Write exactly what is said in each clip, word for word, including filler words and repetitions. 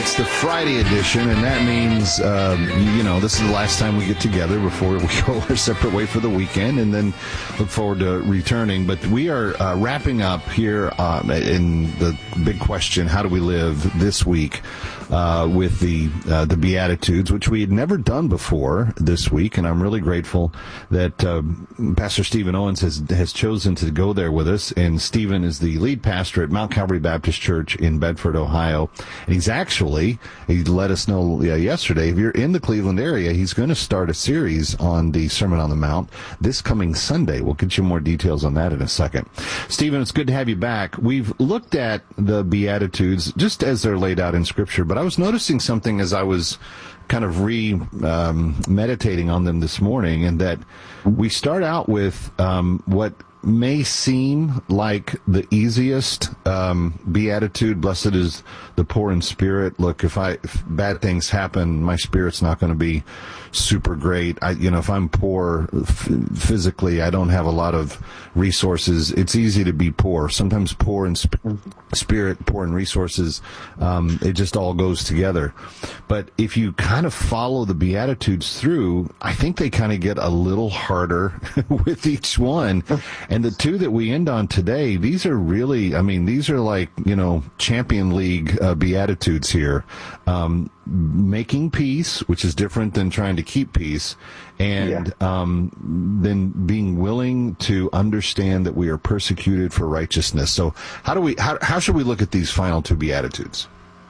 It's the Friday edition, and that means, um, you know, this is the last time we get together before we go our separate way for the weekend, and then look forward to returning. But we are uh, wrapping up here um, in the big question, how do we live this week, uh, with the uh, the Beatitudes, which we had never done before this week, and I'm really grateful that uh, Pastor Stephen Owens has, has chosen to go there with us, and Stephen is the lead pastor at Mount Calvary Baptist Church in Bedford, Ohio, and he's actually, he let us know uh, yesterday, if you're in the Cleveland area, he's going to start a series on the Sermon on the Mount this coming Sunday. We'll get you more details on that in a second. Stephen, it's good to have you back. We've looked at the Beatitudes just as they're laid out in Scripture, but I was noticing something as I was kind of re-meditating um, on them this morning, and that we start out with um, what may seem like the easiest um, beatitude. Blessed is the poor in spirit. Look, if I if bad things happen, my spirit's not going to be super great. I, you know, if I'm poor f- physically, I don't have a lot of resources. It's easy to be poor. Sometimes poor in sp- spirit, poor in resources. Um, it just all goes together. But if you kind of follow the Beatitudes through, I think they kind of get a little harder with each one. And the two that we end on today, these are really, I mean, these are like, you know, Champion League uh, Beatitudes here. Um, making peace, which is different than trying to keep peace, and yeah. um, then being willing to understand that we are persecuted for righteousness. So how do we, how, how should we look at these final two Beatitudes?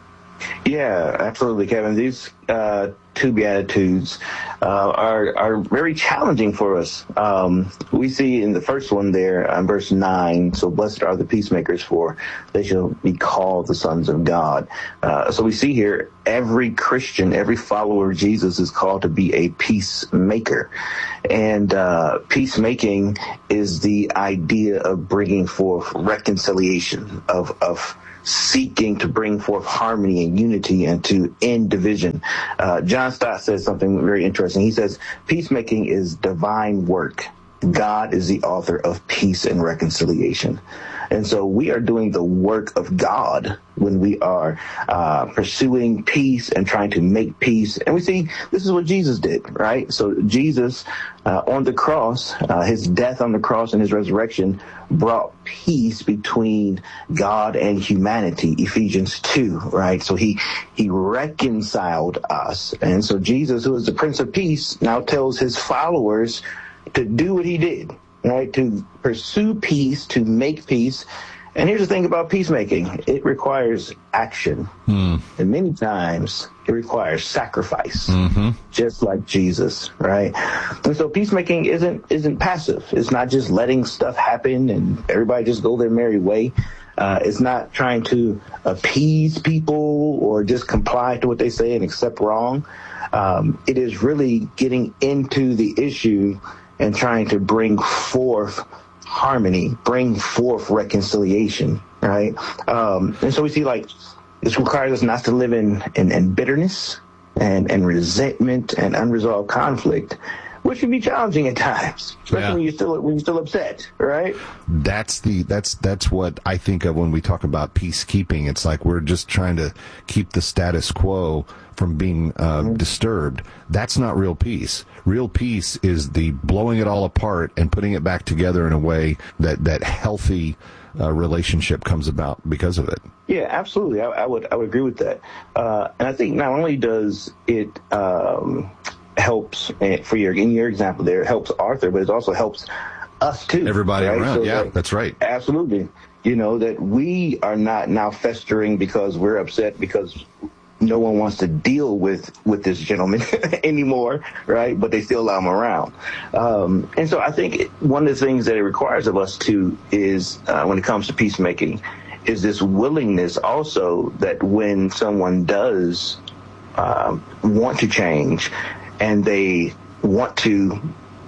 Yeah, absolutely, Kevin. These uh, two Beatitudes uh, are are very challenging for us. Um, we see in the first one there, on verse nine, so blessed are the peacemakers, for they shall be called the sons of God. Uh, so we see here every Christian, every follower of Jesus is called to be a peacemaker. And uh, peacemaking is the idea of bringing forth reconciliation, of of seeking to bring forth harmony and unity and to end division. Uh, John Stott says something very interesting. He says, peacemaking is divine work. God is the author of peace and reconciliation. And so we are doing the work of God when we are uh, pursuing peace and trying to make peace. And we see this is what Jesus did, right? So Jesus uh, on the cross, uh, his death on the cross and his resurrection brought peace between God and humanity, Ephesians two, right? So he he reconciled us. And so Jesus, who is the Prince of Peace, now tells his followers to do what he did. Right, to pursue peace, to make peace. And here's the thing about peacemaking. It requires action. Hmm. And many times it requires sacrifice, mm-hmm. just like Jesus, right? And so peacemaking isn't isn't passive. It's not just letting stuff happen and everybody just go their merry way. Uh, it's not trying to appease people or just comply to what they say and accept wrong. Um, it is really getting into the issue and trying to bring forth harmony, bring forth reconciliation, right? Um, and so we see, like, this requires us not to live in, in, in bitterness and, and resentment and unresolved conflict, which can be challenging at times, especially yeah. when you're still when you're still upset, right? That's the that's that's what I think of when we talk about peacekeeping. It's like we're just trying to keep the status quo from being uh, mm-hmm. disturbed. That's not real peace. Real peace is the blowing it all apart and putting it back together in a way that that healthy uh, relationship comes about because of it. Yeah, absolutely. I, I would I would agree with that. Uh, and I think not only does it um, helps for your in your example there, it helps Arthur, but it also helps us too. Everybody right? around. So yeah, that, that's right. Absolutely. You know, that we are not now festering because we're upset because no one wants to deal with, with this gentleman anymore, right? But they still allow him around. Um, and so I think it, one of the things that it requires of us too is, uh, when it comes to peacemaking, is this willingness also that when someone does um, want to change and they want to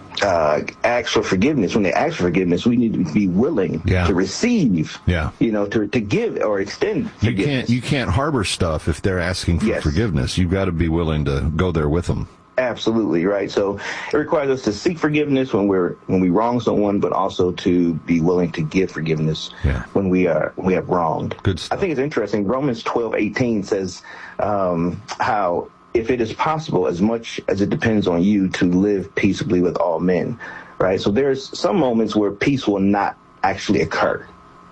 uh, ask for forgiveness, when they ask for forgiveness, we need to be willing yeah. to receive, yeah. you know, to, to give or extend forgiveness. You can't, you can't harbor stuff if they're asking for yes. forgiveness. You've got to be willing to go there with them. Absolutely, right. So it requires us to seek forgiveness when we're when we wrong someone, but also to be willing to give forgiveness yeah. when we are we have wronged. Good stuff. I think it's interesting. Romans twelve eighteen says um, how if it is possible, as much as it depends on you, to live peaceably with all men. Right. So there's some moments where peace will not actually occur.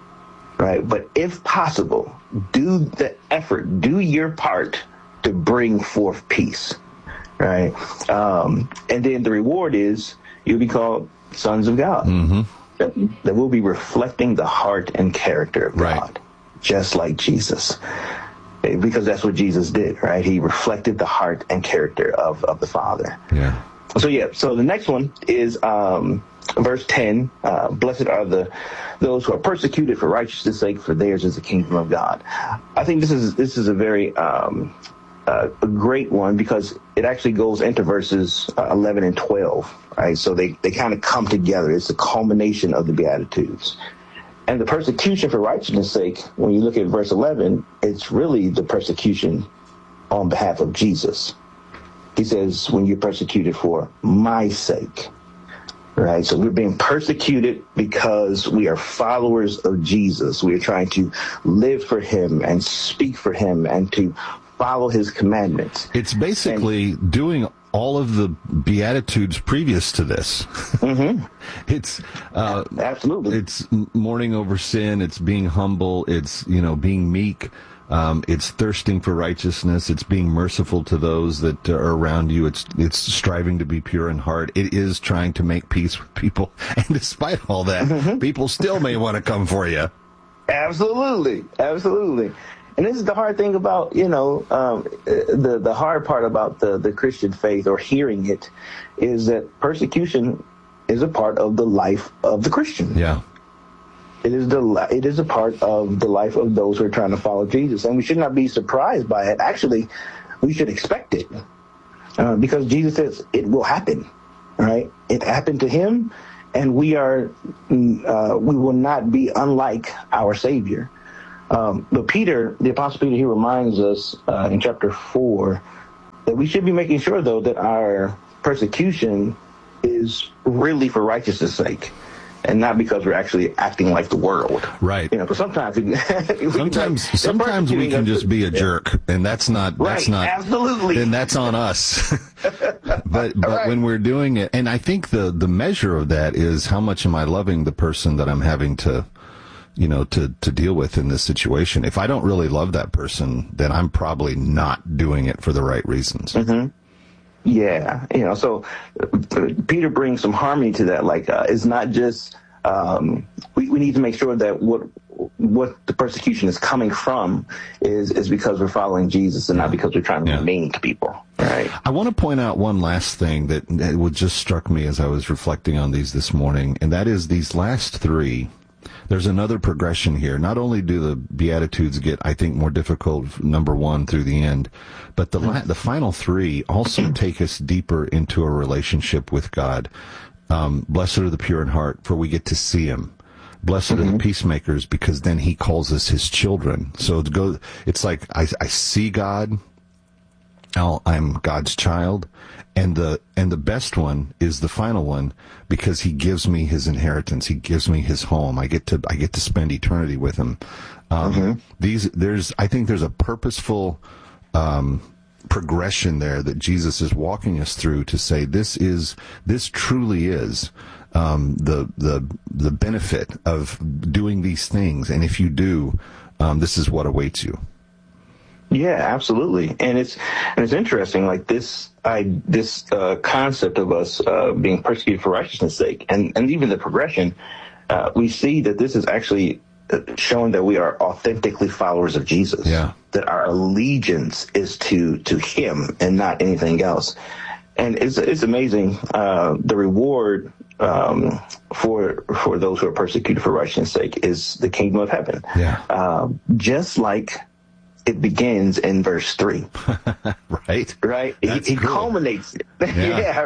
Right. But if possible, do the effort, do your part to bring forth peace. Right. Um, and then the reward is you'll be called sons of God. Mm-hmm. That, that will be reflecting the heart and character of right. God, just like Jesus. Because that's what Jesus did, right? He reflected the heart and character of, of the Father. Yeah. So, yeah. So the next one is um, verse ten. Uh, Blessed are the those who are persecuted for righteousness' sake, for theirs is the kingdom of God. I think this is this is a very um, uh, a great one because it actually goes into verses uh, eleven and twelve. Right. So they, they kind of come together. It's a culmination of the Beatitudes. And the persecution for righteousness' sake, when you look at verse eleven, it's really the persecution on behalf of Jesus. He says, when you're persecuted for my sake, right? So we're being persecuted because we are followers of Jesus. We are trying to live for him and speak for him and to follow his commandments. It's basically and, doing all of the Beatitudes previous to this. Mm-hmm. It's uh, absolutely. It's mourning over sin. It's being humble. It's, you know, being meek. Um, it's thirsting for righteousness. It's being merciful to those that are around you. It's it's striving to be pure in heart. It is trying to make peace with people. And despite all that, mm-hmm. people still may want to come for you. Absolutely, absolutely. And this is the hard thing about, you know, um, the the hard part about the, the Christian faith or hearing it is that persecution is a part of the life of the Christian. Yeah. It is the it is a part of the life of those who are trying to follow Jesus. And we should not be surprised by it. Actually, we should expect it uh, because Jesus says it will happen. Right. It happened to him. And we are uh, we will not be unlike our Savior. Um, but Peter, the Apostle Peter, he reminds us uh, in chapter four that we should be making sure, though, that our persecution is really for righteousness' sake and not because we're actually acting like the world. Right. You know, because sometimes we, we sometimes like, sometimes we can just be a jerk, and that's not that's right, not absolutely. Then that's on us. but but right. when we're doing it, and I think the the measure of that is how much am I loving the person that I'm having to, you know, to, to deal with in this situation. If I don't really love that person, then I'm probably not doing it for the right reasons. Mm-hmm. Yeah. You know, so uh, Peter brings some harmony to that. Like, uh, it's not just, um, we, we need to make sure that what, what the persecution is coming from is, is because we're following Jesus and not because we're trying to yeah. be mean to people. Right. I want to point out one last thing that, that would just struck me as I was reflecting on these this morning, and that is these last three. There's another progression here. Not only do the Beatitudes get, I think, more difficult, number one, through the end, but the la- the final three also take us deeper into a relationship with God. Um, blessed are the pure in heart, for we get to see him. Blessed mm-hmm. are the peacemakers, because then he calls us his children. So it goes, it's like I, I see God. Now I'm God's child. And the and the best one is the final one because he gives me his inheritance. He gives me his home. I get to I get to spend eternity with him. Um, mm-hmm. These there's I think there's a purposeful um, progression there that Jesus is walking us through to say this is this truly is um, the the the benefit of doing these things. And if you do, um, this is what awaits you. Yeah, absolutely. And it's and it's interesting, like this I this uh, concept of us uh, being persecuted for righteousness' sake, and, and even the progression, uh, we see that this is actually showing that we are authentically followers of Jesus. Yeah. That our allegiance is to to him and not anything else. And it's it's amazing uh, the reward um, for for those who are persecuted for righteousness' sake is the kingdom of heaven. Yeah. Uh, just like it begins in verse three. Right. Right. That's he he cool. culminates it. Yeah. Yeah,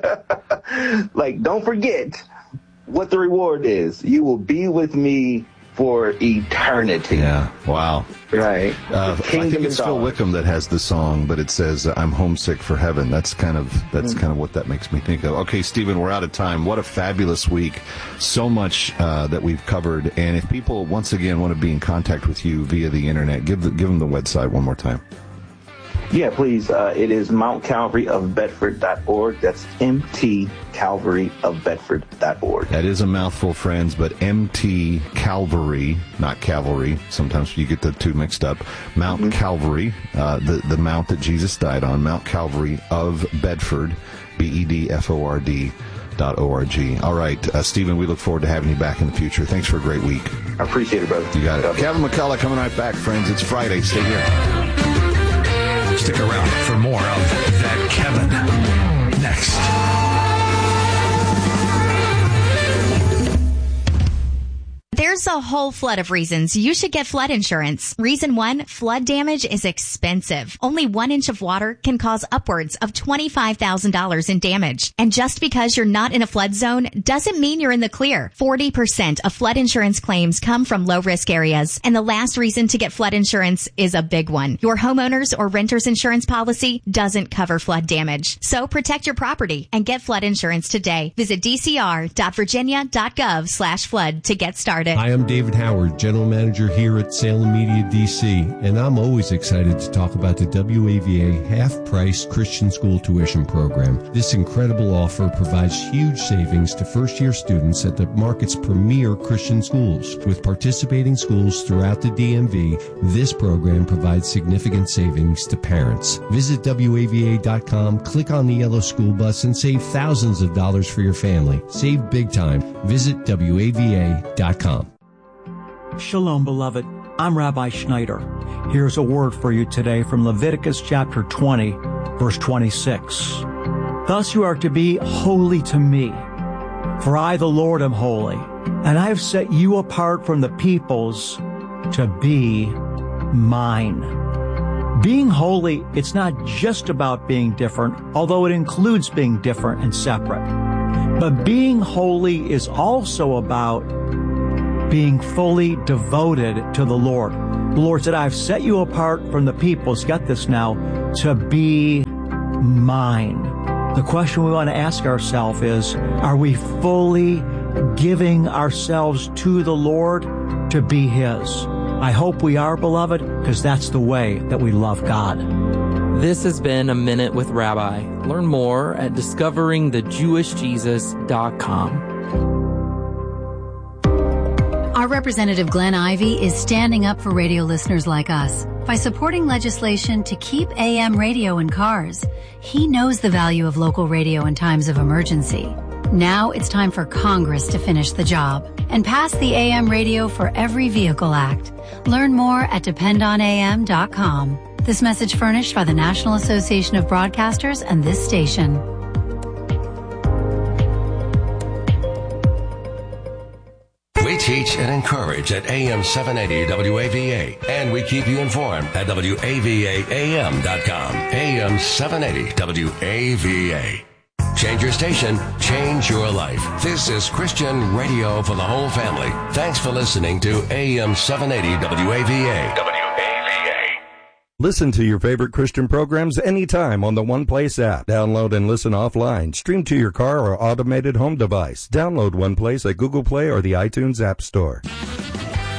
right. Like, don't forget what the reward is. You will be with me for eternity. Yeah. Wow. Right. Uh, I think it's Phil Wickham that has the song, but it says uh, "I'm homesick for heaven." That's kind of that's mm-hmm. kind of what that makes me think of. Okay, Stephen, we're out of time. What a fabulous week! So much uh, that we've covered. And if people once again want to be in contact with you via the internet, give the, give them the website one more time. Yeah, please. Uh, it is Mount Calvary of Bedford dot org. That's M T Calvary of Bedford dot org. That is a mouthful, friends, but M T Calvary, not Cavalry. Sometimes you get the two mixed up. Mount mm-hmm. Calvary, uh, the, the mount that Jesus died on, Mount Calvary of Bedford, B E D F O R D dot O R G. All right, uh, Stephen, we look forward to having you back in the future. Thanks for a great week. I appreciate it, brother. You got it. Kevin McCullough coming right back, friends. It's Friday. Stay here. Stick around for more of That Kevin next. There's a whole flood of reasons you should get flood insurance. Reason one, flood damage is expensive. Only one inch of water can cause upwards of twenty-five thousand dollars in damage. And just because you're not in a flood zone doesn't mean you're in the clear. forty percent of flood insurance claims come from low-risk areas. And the last reason to get flood insurance is a big one. Your homeowner's or renter's insurance policy doesn't cover flood damage. So protect your property and get flood insurance today. Visit d c r dot virginia dot gov slash flood to get started. Hi, I'm David Howard, General Manager here at Salem Media D C, and I'm always excited to talk about the W A V A half-price Christian school tuition program. This incredible offer provides huge savings to first-year students at the market's premier Christian schools. With participating schools throughout the D M V, this program provides significant savings to parents. Visit W A V A dot com, click on the yellow school bus, and save thousands of dollars for your family. Save big time. Visit W A V A dot com. Shalom, beloved. I'm Rabbi Schneider. Here's a word for you today from Leviticus chapter twenty, verse twenty-six. Thus you are to be holy to me, for I, the Lord, am holy, and I have set you apart from the peoples to be mine. Being holy, it's not just about being different, although it includes being different and separate. But being holy is also about being fully devoted to the Lord. The Lord said, I've set you apart from the peoples, get this now, to be mine. The question we want to ask ourselves is, are we fully giving ourselves to the Lord to be His? I hope we are, beloved, because that's the way that we love God. This has been A Minute with Rabbi. Learn more at discovering the jewish jesus dot com. Our Representative Glenn Ivey is standing up for radio listeners like us by supporting legislation to keep A M radio in cars. He knows the value of local radio in times of emergency. Now it's time for Congress to finish the job and pass the A M Radio for Every Vehicle Act. Learn more at depend on A M dot com. This message furnished by the National Association of Broadcasters and this station. We teach and encourage at A M seven eighty W A V A, and we keep you informed at W A V A A M dot com. A M seven eighty W A V A. Change your station, change your life. This is Christian radio for the whole family. Thanks for listening to A M seven eighty W A V A. W A V A. Listen to your favorite Christian programs anytime on the One Place app. Download and listen offline. Stream to your car or automated home device. Download One Place at Google Play or the iTunes App Store.